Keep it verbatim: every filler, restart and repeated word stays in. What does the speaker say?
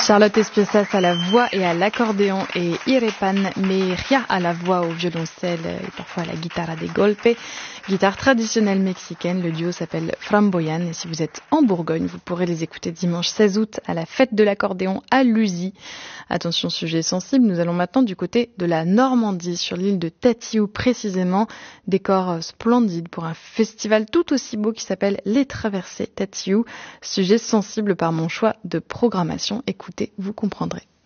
Charlotte Espiossas à la voix et à l'accordéon et Irepan Mejia à la voix, au violoncelle et parfois à la guitare de golpe, guitare traditionnelle mexicaine. Le duo s'appelle Framboyan et si vous êtes en Bourgogne, vous pourrez les écouter dimanche seize août à la fête de l'accordéon à Lusy. Attention, sujet sensible, nous allons maintenant du côté de la Normandie, sur l'île de Tatiou précisément. Décor splendide pour un festival tout aussi beau qui s'appelle Les Traversées Tatiou. Sujet sensible par mon choix de programmation. Écoutez, vous comprendrez.